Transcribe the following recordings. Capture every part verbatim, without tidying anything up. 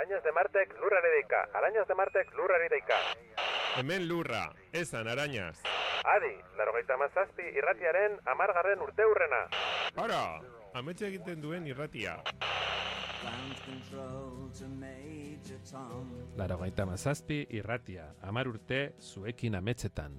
Arañas de Martek lurrari deika, arañas de Martek lurrari deika. Hemen lurra, esan arañas. Adi, larogeita mazazpi irratiaren amargarren urte hurrena. Ara, ametxe egiten duen irratia. Larogeita mazazpi irratia, amar urte zuekin ametxetan.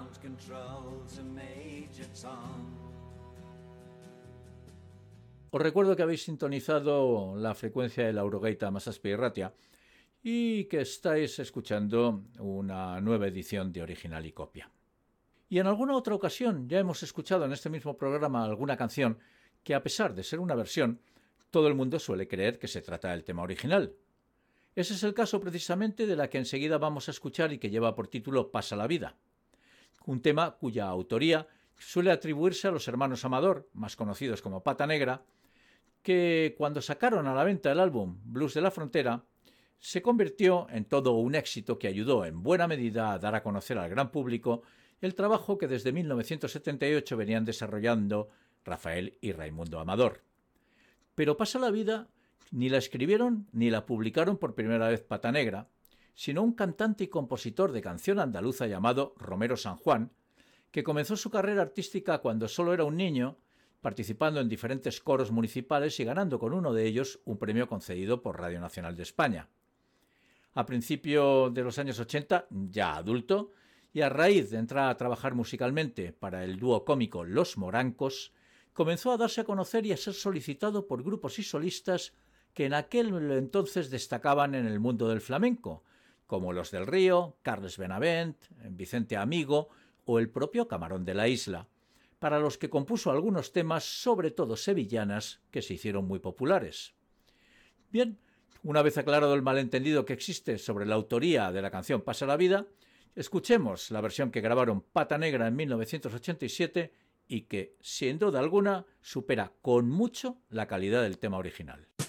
Os recuerdo que habéis sintonizado la frecuencia de la Laurogeita Mazazpi Irratia y que estáis escuchando una nueva edición de Original y Copia. Y en alguna otra ocasión ya hemos escuchado en este mismo programa alguna canción que, a pesar de ser una versión, todo el mundo suele creer que se trata del tema original. Ese es el caso precisamente de la que enseguida vamos a escuchar y que lleva por título Pasa la vida, un tema cuya autoría suele atribuirse a los hermanos Amador, más conocidos como Pata Negra, que cuando sacaron a la venta el álbum Blues de la Frontera, se convirtió en todo un éxito que ayudó en buena medida a dar a conocer al gran público el trabajo que desde mil novecientos setenta y ocho venían desarrollando Rafael y Raimundo Amador. Pero Pasa la vida ni la escribieron ni la publicaron por primera vez Pata Negra, sino un cantante y compositor de canción andaluza llamado Romero San Juan, que comenzó su carrera artística cuando solo era un niño, participando en diferentes coros municipales y ganando con uno de ellos un premio concedido por Radio Nacional de España. A principios de los años ochenta, ya adulto, y a raíz de entrar a trabajar musicalmente para el dúo cómico Los Morancos, comenzó a darse a conocer y a ser solicitado por grupos y solistas que en aquel entonces destacaban en el mundo del flamenco, como Los del Río, Carles Benavent, Vicente Amigo o el propio Camarón de la Isla, para los que compuso algunos temas, sobre todo sevillanas, que se hicieron muy populares. Bien, una vez aclarado el malentendido que existe sobre la autoría de la canción Pasa la vida, escuchemos la versión que grabaron Pata Negra en mil novecientos ochenta y siete y que, sin duda alguna, supera con mucho la calidad del tema original.